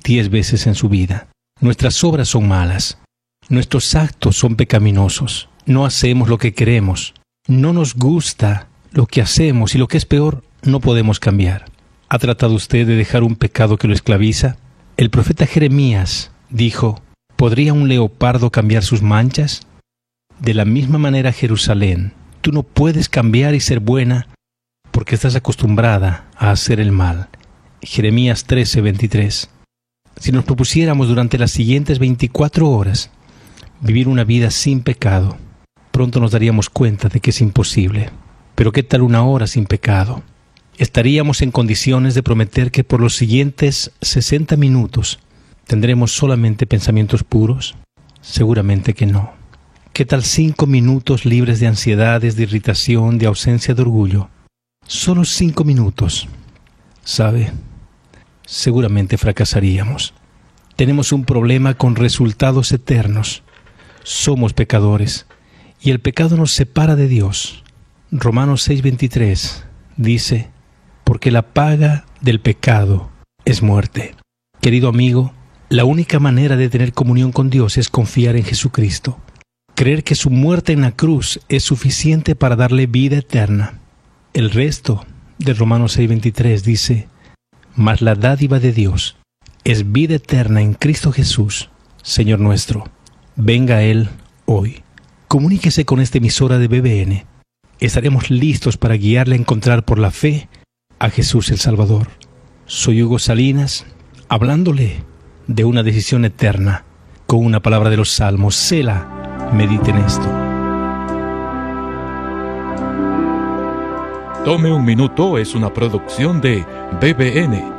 10 veces en su vida. Nuestras obras son malas. Nuestros actos son pecaminosos. No hacemos lo que queremos. No nos gusta lo que hacemos y, lo que es peor, no podemos cambiar. ¿Ha tratado usted de dejar un pecado que lo esclaviza? El profeta Jeremías dijo: ¿podría un leopardo cambiar sus manchas? De la misma manera, Jerusalén, tú no puedes cambiar y ser buena porque estás acostumbrada a hacer el mal. Jeremías 13:23. Si nos propusiéramos durante las siguientes 24 horas vivir una vida sin pecado, pronto nos daríamos cuenta de que es imposible. Pero ¿qué tal una hora sin pecado? ¿Estaríamos en condiciones de prometer que por los siguientes 60 minutos tendremos solamente pensamientos puros? Seguramente que no. ¿Qué tal 5 minutos libres de ansiedades, de irritación, de ausencia de orgullo? Solo 5 minutos. ¿Sabe? Seguramente fracasaríamos. Tenemos un problema con resultados eternos. Somos pecadores y el pecado nos separa de Dios. Romanos 6:23 dice: porque la paga del pecado es muerte. Querido amigo, la única manera de tener comunión con Dios es confiar en Jesucristo. Creer que su muerte en la cruz es suficiente para darle vida eterna. El resto de Romanos 6:23 dice: mas la dádiva de Dios es vida eterna en Cristo Jesús, Señor nuestro. Venga a Él hoy. Comuníquese con esta emisora de BBN. Estaremos listos para guiarle a encontrar por la fe a Jesús el Salvador. Soy Hugo Salinas, hablándole de una decisión eterna, con una palabra de los Salmos. Sela, medite en esto. Tome un minuto es una producción de BBN.